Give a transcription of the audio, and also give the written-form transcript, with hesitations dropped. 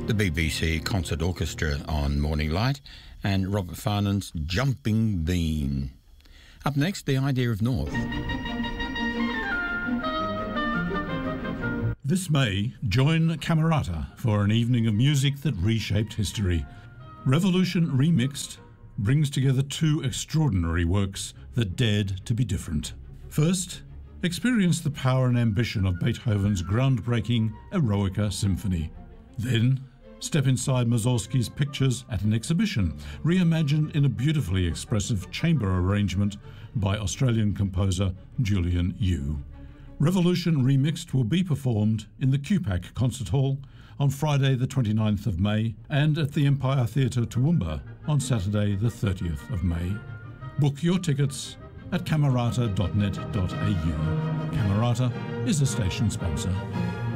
The BBC Concert Orchestra on Morning Light and Robert Farnham's Jumping Bean. Up next, The Idea of North. This May, join Camerata for an evening of music that reshaped history. Revolution Remixed brings together two extraordinary works that dared to be different. First, experience the power and ambition of Beethoven's groundbreaking Eroica Symphony. Then, step inside Mussorgsky's pictures at an exhibition, reimagined in a beautifully expressive chamber arrangement by Australian composer Julian Yu. Revolution Remixed will be performed in the QPAC Concert Hall on Friday the 29th of May and at the Empire Theatre Toowoomba on Saturday the 30th of May. Book your tickets at camerata.net.au. Camerata is a station sponsor.